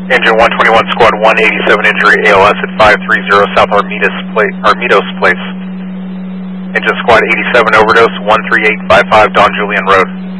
Engine 121, Squad 187 injury, ALS at 530 South Armidos Place. Engine Squad 87 overdose, 13855 Don Julian Road.